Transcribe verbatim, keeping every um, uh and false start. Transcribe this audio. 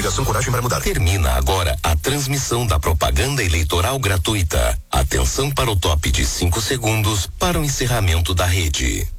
Coligação Coragem para Mudar. Termina agora a transmissão da propaganda eleitoral gratuita. Atenção para o top de cinco segundos para o encerramento da rede.